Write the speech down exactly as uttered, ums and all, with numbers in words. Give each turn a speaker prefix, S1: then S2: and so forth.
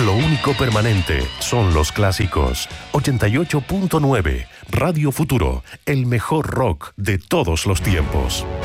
S1: Lo único permanente son los clásicos. ochenta y ocho punto nueve, Radio Futuro, el mejor rock de todos los tiempos.